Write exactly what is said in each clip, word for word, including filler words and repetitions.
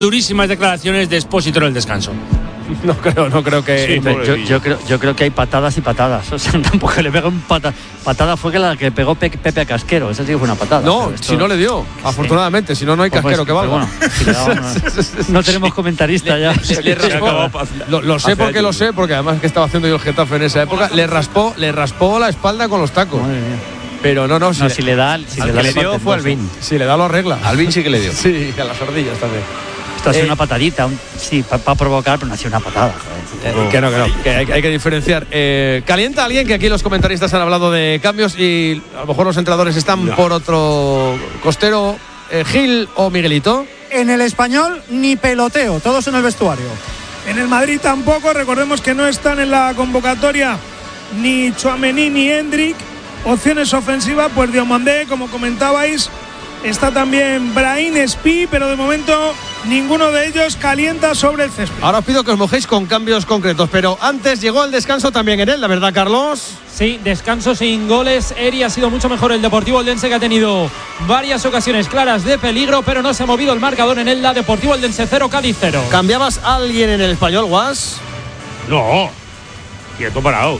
Durísimas declaraciones de Expósito en el descanso. No creo, no creo que... Sí, yo, yo, creo, yo creo que hay patadas y patadas. O sea, tampoco le pegó un pata, patada fue que la que pegó Pe, Pepe a Casquero. Esa sí que fue una patada. No, esto, si no le dio, afortunadamente. Sí. Si no, no hay pues Casquero pues, que valga. Bueno, si le daba, no, no tenemos comentarista ya. Le, le raspó, lo, lo sé porque lo sé, porque además que estaba haciendo yo el Getafe en esa época, le raspó, le raspó la espalda con los tacos. Madre mía. Pero no, no, si, no, le, si le da, si al le, que da le dio fue Albín. Si le da lo arregla. Albín sí que le dio. Sí, a las sordillas también. Esto ha sido eh, una patadita, un, sí, para pa provocar, pero no ha sido una patada. Eh, que no, que no, que hay, hay que diferenciar. Eh, ¿Calienta alguien? Que aquí los comentaristas han hablado de cambios y a lo mejor los entrenadores están no. por otro costero. Eh, ¿Gil o Miguelito? En el Español ni peloteo, todos en el vestuario. En el Madrid tampoco, recordemos que no están en la convocatoria ni Tchouaméni ni Hendrik. Opciones ofensivas, pues Diomandé, como comentabais, está también Brahim Espí, pero de momento ninguno de ellos calienta sobre el césped. Ahora os pido que os mojéis con cambios concretos, pero antes llegó el descanso también en él, ¿la verdad, Carlos? Sí, descanso sin goles. Eri ha sido mucho mejor el Deportivo Eldense, que ha tenido varias ocasiones claras de peligro, pero no se ha movido el marcador en el Deportivo Eldense cero, Cádiz cero. ¿Cambiabas a alguien en el Español, Guas? No, quieto parado.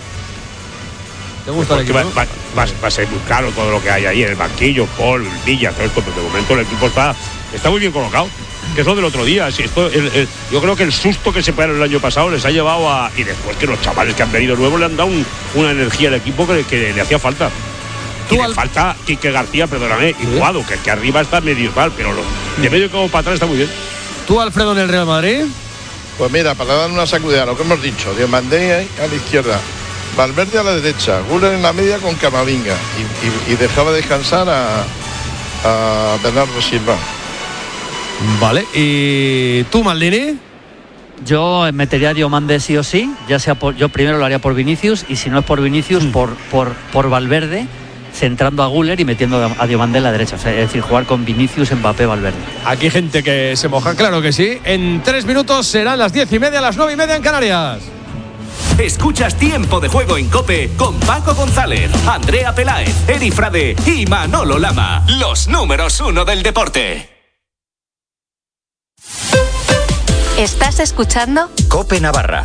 ¿Te gusta el equipo? Va, va, va, va a ser muy caro todo lo que hay ahí en el banquillo, Paul, Villa, todo esto, pero de momento el equipo está, está muy bien colocado. Que es lo del otro día. Si esto, el, el, yo creo que el susto que se pegaron el año pasado les ha llevado a. Y después que los chavales que han venido nuevos le han dado un, una energía al equipo que, que le hacía falta. Y le al... falta Quique García, perdóname, y ¿sí? Guado, que, que arriba está medio mal, pero lo, de medio como para atrás está muy bien. ¿Tú, Alfredo, en el Real Madrid? Pues mira, para dar una sacudida, lo que hemos dicho, Diomandé a la izquierda, Valverde a la derecha, Güler en la media con Camavinga y, y, y dejaba descansar a, a Bernardo Silva. Vale, ¿y tú, Maldini? Yo metería a Diomandé sí o sí, ya sea por, yo primero lo haría por Vinicius y si no es por Vinicius, mm. por, por, por Valverde, centrando a Güler y metiendo a Diomandé en la derecha, o sea, es decir, jugar con Vinicius, Mbappé, Valverde. Aquí hay gente que se moja, claro que sí. En tres minutos serán las diez y media, las nueve y media en Canarias. Escuchas Tiempo de Juego en COPE con Paco González, Andrea Peláez, Eri Frade y Manolo Lama, los números uno del deporte. ¿Estás escuchando? COPE Navarra.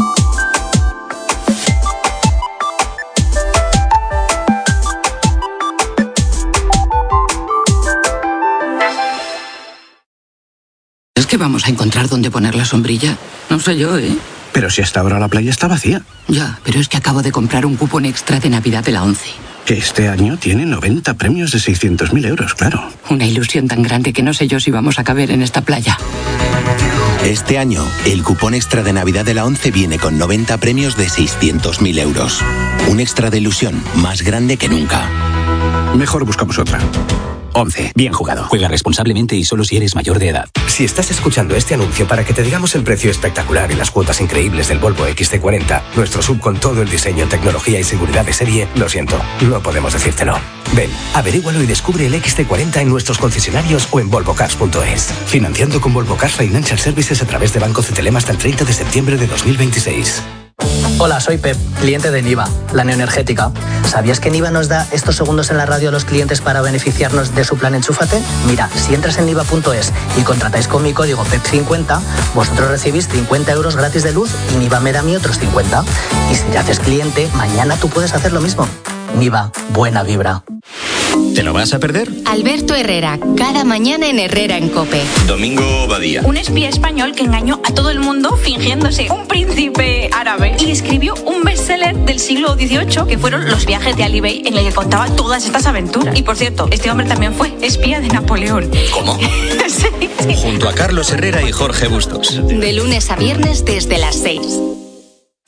¿Es que vamos a encontrar dónde poner la sombrilla? No sé yo, ¿eh? Pero si hasta ahora la playa está vacía. Ya, pero es que acabo de comprar un cupón extra de Navidad de la ONCE. Que este año tiene noventa premios de seiscientos mil euros, claro. Una ilusión tan grande que no sé yo si vamos a caber en esta playa. Este año, el cupón extra de Navidad de la ONCE viene con noventa premios de seiscientos mil euros. Un extra de ilusión más grande que nunca. Mejor buscamos otra. ONCE. Bien jugado. Juega responsablemente y solo si eres mayor de edad. Si estás escuchando este anuncio para que te digamos el precio espectacular y las cuotas increíbles del Volvo equis ce cuarenta, nuestro sub con todo el diseño, tecnología y seguridad de serie, lo siento, no podemos decírtelo. Ven, averígualo y descubre el equis ce cuarenta en nuestros concesionarios o en volvo cars punto es. Financiando con Volvo Cars Financial Services a través de Banco Cetelem hasta el treinta de septiembre de dos mil veintiséis. Hola, soy Pep, cliente de Niva, la neoenergética. ¿Sabías que Niva nos da estos segundos en la radio a los clientes para beneficiarnos de su plan Enchúfate? Mira, si entras en niva punto es y contratáis con mi código P E P cincuenta, vosotros recibís cincuenta euros gratis de luz y Niva me da a mí otros cincuenta. Y si te haces cliente, mañana tú puedes hacer lo mismo. Niva, buena vibra. ¿Te lo vas a perder? Alberto Herrera, cada mañana en Herrera en COPE. Domingo Badía. Un espía español que engañó a todo el mundo fingiéndose un príncipe árabe y escribió un bestseller del siglo dieciocho que fueron Los viajes de Ali Bey, en el que contaba todas estas aventuras. Y por cierto, este hombre también fue espía de Napoleón. ¿Cómo? Sí, sí. Junto a Carlos Herrera y Jorge Bustos. De lunes a viernes desde las seis.